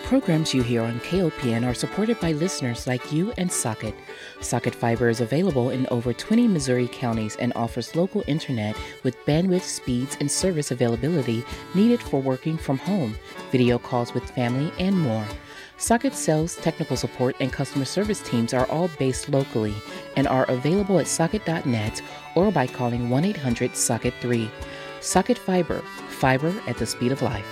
programs you hear on KOPN are supported by listeners like you and Socket. Socket Fiber is available in over 20 Missouri counties and offers local internet with bandwidth, speeds, and service availability needed for working from home, video calls with family, and more. Socket sales, technical support, and customer service teams are all based locally and are available at socket.net or by calling 1-800-SOCKET-3. Socket Fiber, fiber at the speed of life.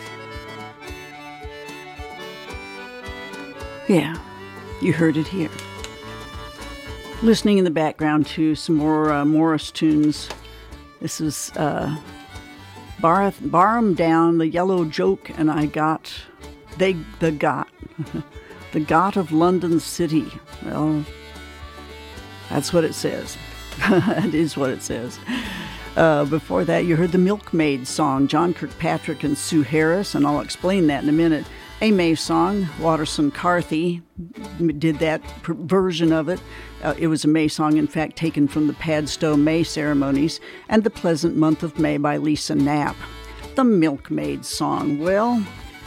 Yeah, you heard it here. Listening in the background to some more Morris tunes. This is Bar 'em Down, The Yellow Joke, and I Got, the Got. The Got of London City. Well, that's what it says. That is what it says. Before that, you heard the Milkmaid song, John Kirkpatrick and Sue Harris, and I'll explain that in a minute. A May song, Watterson Carthy did that version of it. It was a May song, in fact, taken from the Padstow May ceremonies, and The Pleasant Month of May by Lisa Knapp. The Milkmaid song, well,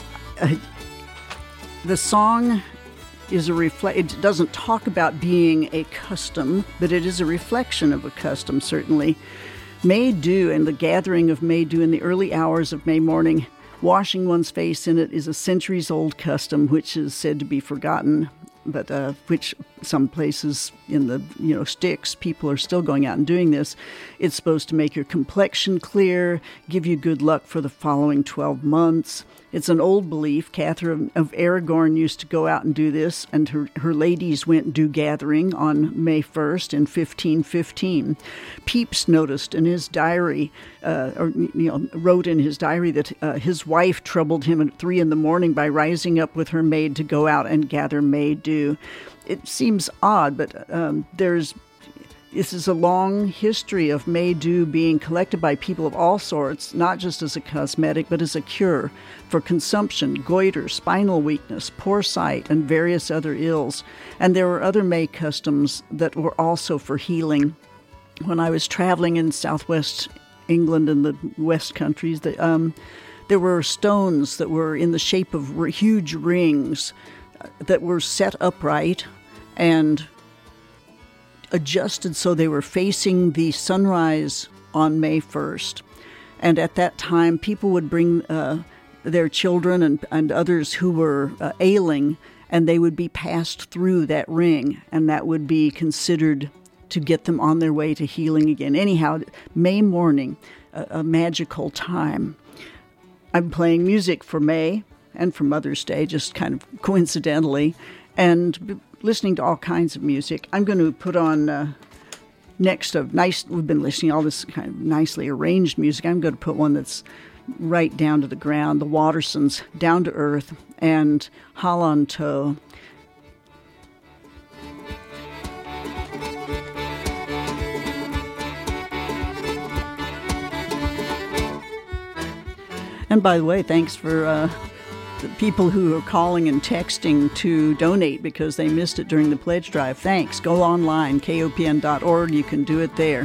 the song is it doesn't talk about being a custom, but it is a reflection of a custom, certainly. May dew and the gathering of May dew in the early hours of May morning, washing one's face in it is a centuries-old custom which is said to be forgotten, but which some places in the sticks, people are still going out and doing this. It's supposed to make your complexion clear, give you good luck for the following 12 months. It's an old belief. Catherine of Aragon used to go out and do this, and her ladies went dew gathering on May 1st in 1515. Pepys noticed in his diary, wrote in his diary that his wife troubled him at 3 a.m. by rising up with her maid to go out and gather May dew. It seems odd, but this is a long history of May dew being collected by people of all sorts, not just as a cosmetic, but as a cure for consumption, goiter, spinal weakness, poor sight, and various other ills. And there were other May customs that were also for healing. When I was traveling in southwest England and the West countries, there were stones that were in the shape of huge rings that were set upright and adjusted so they were facing the sunrise on May 1st. And at that time, people would bring their children and others who were ailing, and they would be passed through that ring, and that would be considered to get them on their way to healing again. Anyhow, May morning, a magical time. I'm playing music for May and for Mother's Day, just kind of coincidentally, and listening to all kinds of music. I'm going to put on we've been listening to all this kind of nicely arranged music. I'm going to put one that's right down to the ground, the Wattersons, Down to Earth, and Holland Toe. And by the way, thanks for the people who are calling and texting to donate because they missed it during the pledge drive. Thanks. Go online, kopn.org. You can do it there.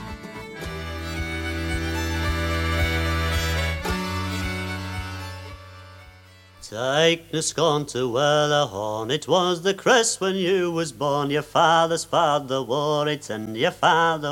Take the scone to Wellahorn, it was the crest when you was born. Your father's father wore it, and your father